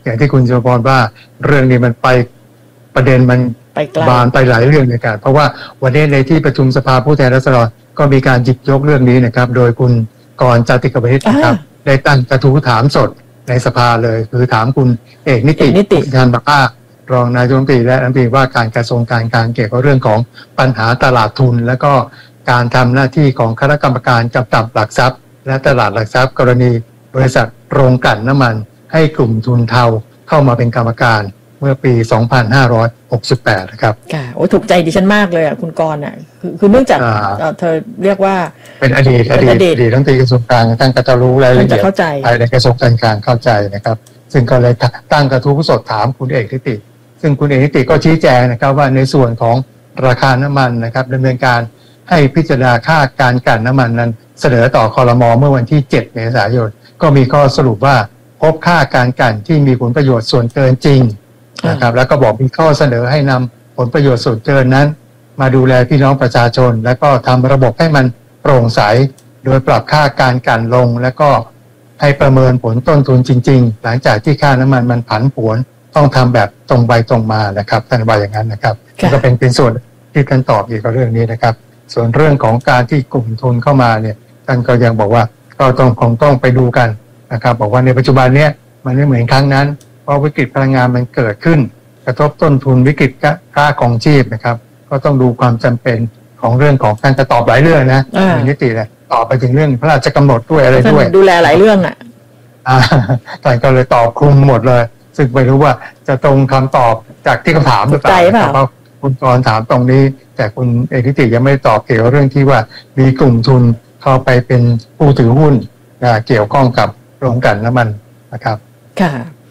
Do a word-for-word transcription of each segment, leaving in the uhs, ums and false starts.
อย่างที่คุณชลพรว่าเรื่องนี้มันไปประเด็นมันบานไปหลายเรื่องในการเพราะว่าวันนี้ในที่ประชุมสภาผู้แทนราษฎรก็มีการหยิบยกเรื่องนี้นะครับโดยคุณกรณ์ จาติกวณิชนะครับได้ตั้งกระทู้ถามสดในสภาเลยคือถามคุณเอกนิติงานบักอ้ารองนายกรัฐมนตรีและรัฐมนตรีว่าการกระทรวงการคลังเกี่ยวกับเรื่องของปัญหาตลาดทุนและก็การทำหน้าที่ของคณะกรรมการกำกับหลักทรัพย์และตลาดหลักทรัพย์กรณีบริษัทโรงกลั่นน้ำมันให้กลุ่มทุนเทาเข้ามาเป็นกรรมการเมื่อปีสองพันห้าร้อยหกสิบแปดนะครับค่ะโอ้ถูกใจดิฉันมากเลยอ่ะคุณกรณ์อ่ะคือคือเนื่องจากเธอเรียยกว่าเป็นอดีตอดีตอดีตทั้งตีกระทรวงการท่านก็จะรู้รายละเอียดภายในกระทรวงการคลังเข้าใจนะครับซึ่งก็เลยตั้งกระทู้สดถามคุณเอกนิติซึ่งคุณเอกนิติก็ชี้แจงนะครับว่าในส่วนของราคาน้ำมันนะครับดำเนินการให้พิจารณาค่าการกลั่นน้ำมันนั้นเสนอต่อครม.เมื่อวันที่เจ็ดเมษายนก็มีข้อสรุปว่าพบค่าการกลั่นที่มีผลประโยชน์ส่วนเกินจริงนะครับแล้วก็บอกมีข้อเสนอให้นำผลประโยชน์ส่วนเกินนั้นมาดูแลพี่น้องประชาชนแล้วก็ทำระบบให้มันโปร่งใสโดยปรับค่าการกลั่นลงแล้วก็ให้ประเมินผลต้นทุนจริงๆหลังจากที่ค่าน้ำมันมันผันผวนต้องทำแบบตรงไปตรงมานะครับท่านว่าอย่างนั้นนะครับก็เป็นเป็นส่วนที่ท่านตอบเกี่ยวกับเรื่องนี้นะครับส่วนเรื่องของการที่กลุ่มทุนเข้ามาเนี่ยท่านก็ยังบอกว่าก็ต้องคงต้องไปดูกันนะครับบอกว่าในปัจจุบันเนี้ยมันไม่เหมือนครั้งนั้นเพราะวิกฤตพลังงานมันเกิดขึ้นกระทบต้นทุนวิกฤตค่าของชีพนะครับก็ต้องดูความจำเป็นของเรื่องของการจะตอบหลายเรื่องนะนิติเนี่ยตอบไปถึงเรื่องพระราชกำหนดด้วยอะไรด้วยดูแลหลายเรื่องอ่ะท่านก็เลยตอบคลุมหมดเลยซึ่งไม่รู้ว่าจะตรงคำตอบจากที่เขาถามหรือเปล่าเพราะคุณกรณ์ถามตรงนี้แต่คุณเอกนิติยังไม่ตอบเกี่ยวกับเรื่องที่ว่ามีกลุ่มทุนเข้าไปเป็นผู้ถือหุ้นเกี่ยวข้องกับโรงกลั่นน้ำมันนะครับค่ะ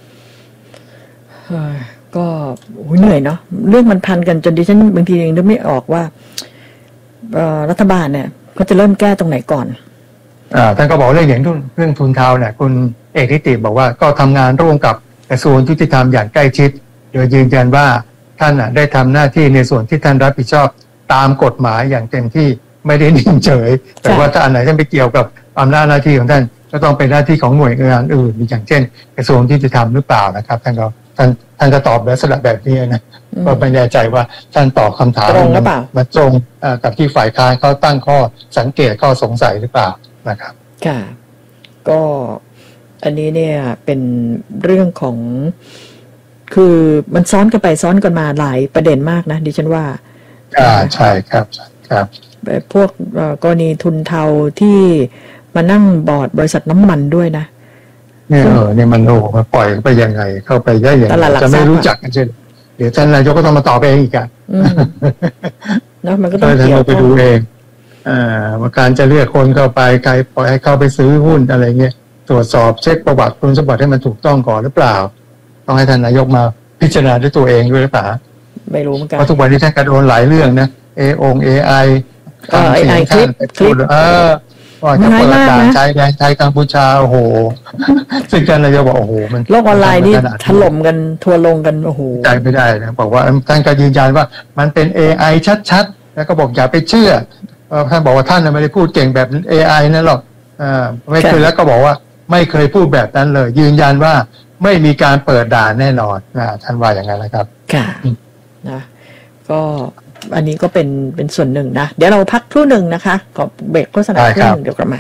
ก็เหนื่อยเนาะเรื่องมันพันกันจนดิฉันบางทียังนึกไม่ออกว่ารัฐบาลเนี่ยเขาจะเริ่มแก้ตรงไหนก่อนอ่าท่านก็บอกเรื่องอย่างเรื่องทุนเทาเนี่ยคุณเอกนิติบอกว่าก็ทำงานร่วมกับกระทรวงยุติธรรมอย่างใกล้ชิดโดยยืนยันว่าท่านได้ทำหน้าที่ในส่วนที่ท่านรับผิดชอบตามกฎหมายอย่างเต็มที่ไม่ได้นิ่งเฉยแต่ว่าถ้าอันไหนท่านไปเกี่ยวกับอำนาจหน้าที่ของท่านก็ต้องเป็นหน้าที่ของหน่วยงานอื่นอย่างเช่นกระทรวงยุติธรรมหรือเปล่านะครับท่านก็ท่านท่านก็ตอบลักษณะแบบนี้นะก็ไม่แน่ใจว่าท่านตอบคำถามมันตรงกับที่ฝ่ายค้านเขาตั้งข้อสังเกตข้อสงสัยหรือเปล่านะครับค่ะก็อันนี้เนี่ยเป็นเรื่องของคือมันซ้อนกันไปซ้อนกันมาหลายประเด็นมากนะดิฉันว่าอ่าใช่ครับครับแบบพวกกรณีทุนเทาที่มานั่งบอร์ดบริษัทน้ำมันด้วยนะเนี่ยเออเนี่ยมันโอ้มาปล่อยไปยังไงเข้าไปได้ยังไงจะไม่รู้จักกันเช่นเดี๋ยวท่านนายกก็ต้องมาตอบเองอีกอ่ะแล้วมันก็ต้องเกี่ยวไปดูเองอ่าว่าการจะเรียกคนเข้าไปใครปล่อยให้เข้าไปซื้อหุ้นอะไรเงี้ยตรวจสอบเช็คประวัติคุณสมบัติให้มันถูกต้องก่อนหรือเปล่าต้องให้ท่านนายกมาพิจารณาด้วยตัวเองด้วยหรือเปล่าไม่รู้เหมือนกันเพราะทุกวันนี้ท่านกระโดนหลายเรื่องนะเอองเอไอเอไอคลิปคลิปเออว่าจะเปิดด่านใช้แดนใช้กัมพูชาโอ้โหซึ่งท่านนายกบอกโอ้โหมันโลกออนไลน์นี่ถล่มกันทัวลงกันโอ้โหใจไม่ได้นะบอกว่าท่านก็ยืนยันว่ามันเป็น เอ ไอ ชัดๆแล้วก็บอกอย่าไปเชื่อท่านบอกว่าท่านไม่ได้พูดเก่งแบบ เอ ไอ นั่นหรอกอ่าไม่เคยแล้วก็บอกว่าไม่เคยพูดแบบนั้นเลยยืนยันว่าไม่มีการเปิดด่านแน่นอนนะท่านว่าอย่างนั้นนะครับค่ะนะก็อันนี้ก็เป็นเป็นส่วนหนึ่งนะเดี๋ยวเราพักครู่หนึ่งนะคะขอเบรกโฆษณาครู่หนึ่งเดี๋ยวกลับมา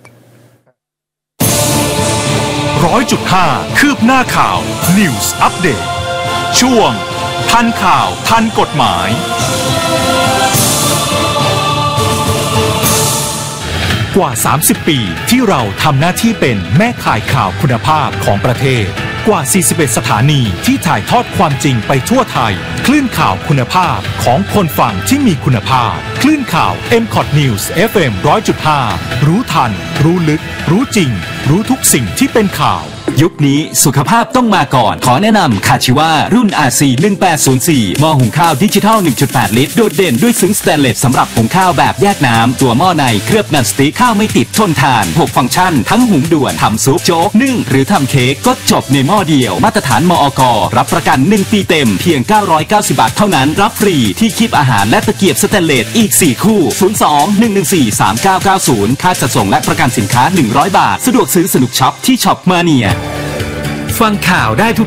ร้อยจุดห้าคืบหน้าข่าว News Update ช่วงทันข่าวทันกฎหมายกว่าสามสิบปีที่เราทำหน้าที่เป็นแม่ข่ายข่าวคุณภาพของประเทศกว่าสี่สิบเอ็ดสถานีที่ถ่ายทอดความจริงไปทั่วไทยคลื่นข่าวคุณภาพของคนฟังที่มีคุณภาพคลื่นข่าว เอ็ม คอท News เอฟ เอ็ม หนึ่งร้อยจุดห้า รู้ทันรู้ลึกรู้จริงรู้ทุกสิ่งที่เป็นข่าวยุคนี้สุขภาพต้องมาก่อนขอแนะนำคาชิวารุ่น อาร์ ซี หนึ่งแปดศูนย์สี่ หม้อหุงข้าวดิจิทัล หนึ่งจุดแปด ลิตรโดดเด่นด้วยซึ้งสแตนเลสสำหรับหุงข้าวแบบแยกน้ำตัวหม้อในเคลือบนันสติ๊กข้าวไม่ติดทนทานหกฟังก์ชันทั้งหุงด่วนทำซุปโจ๊กนึ่งหรือทำเค้กก็จบในหม้อเดียวมาตรฐานมอก.รับประกันหนึ่งปีเต็มเพียงเก้าร้อยเก้าสิบบาทเท่านั้นรับฟรีที่คีบอาหารและตะเกียบสแตนเลสอีกสี่คู่ศูนย์ สอง หนึ่ง หนึ่ง สี่ สาม เก้า เก้า ศูนย์ค่าจัดส่งและประกันสินค้าหนึ่งร้อยบาทสะดวกซื้อสนุกช็อปที่ช็อปมาเนียฟังข่าวได้ทุก